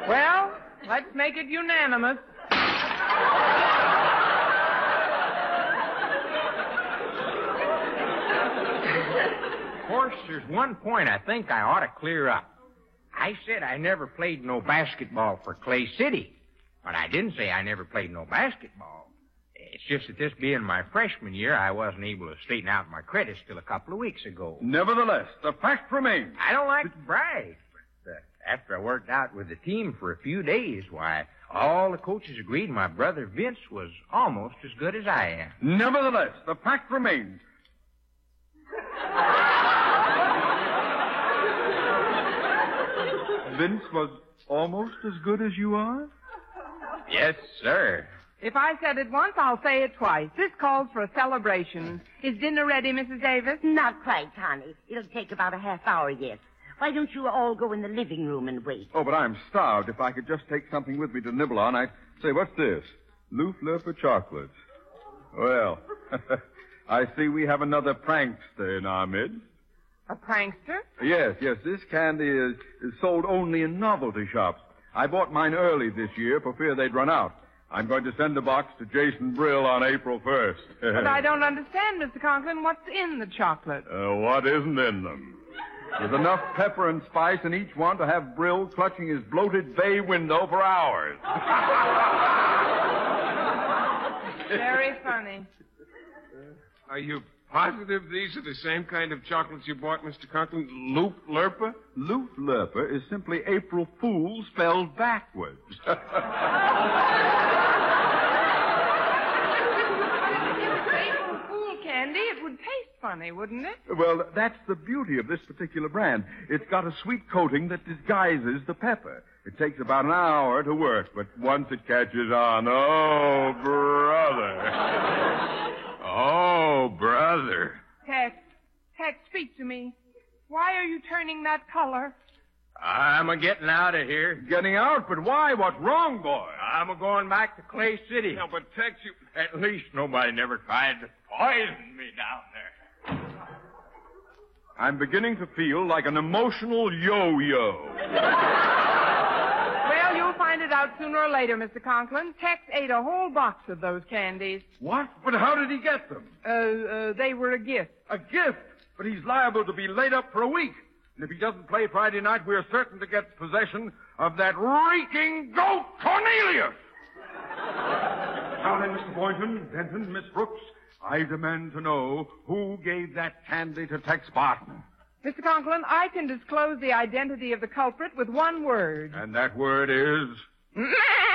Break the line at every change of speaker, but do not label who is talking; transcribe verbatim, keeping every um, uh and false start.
Well, let's make it unanimous.
Of course, there's one point I think I ought to clear up. I said I never played no basketball for Clay City, but I didn't say I never played no basketball. It's just that this being my freshman year, I wasn't able to straighten out my credits till a couple of weeks ago.
Nevertheless, the fact remains.
I don't like to brag, but uh, after I worked out with the team for a few days, why, all the coaches agreed my brother Vince was almost as good as I am.
Nevertheless, the fact remains. Vince was almost as good as you are?
Yes, sir.
If I said it once, I'll say it twice. This calls for a celebration. Is dinner ready, Missus Davis?
Not quite, honey. It'll take about a half hour yet. Why don't you all go in the living room and wait?
Oh, but I'm starved. If I could just take something with me to nibble on, I'd say, what's this? Loofler chocolates. Well, I see we have another prankster in our midst.
A prankster?
Yes, yes. This candy is, is sold only in novelty shops. I bought mine early this year for fear they'd run out. I'm going to send a box to Jason Brill on April first.
But I don't understand, Mister Conklin. What's in the chocolate?
Uh, what isn't in them? There's enough pepper and spice in each one to have Brill clutching his bloated bay window for hours.
Very funny.
Are you positive these are the same kind of chocolates you bought, Mister Conklin? Loop Lurper?
Loop Lurper is simply April Fool spelled backwards.
April Fool candy, it would taste funny, wouldn't it?
Well, that's the beauty of this particular brand. It's got a sweet coating that disguises the pepper. It takes about an hour to work, but once it catches on, oh, brother.
Oh, brother.
Tex, Tex, speak to me. Why are you turning that color?
I'm a getting out of here.
Getting out? But why? What's wrong, boy?
I'm a going back to Clay City.
No, but Tex, you...
At least nobody never tried to poison me down there.
I'm beginning to feel like an emotional yo-yo.
Well, you'll find it out sooner or later, Mister Conklin. Tex ate a whole box of those candies.
What? But how did he get them?
Uh, uh, they were a gift.
A gift? But he's liable to be laid up for a week. And if he doesn't play Friday night, we're certain to get possession of that reeking goat, Cornelius! Now then, Mister Boynton, Denton, Miss Brooks, I demand to know who gave that candy to Tex Barton.
Mister Conklin, I can disclose the identity of the culprit with one word.
And that word is...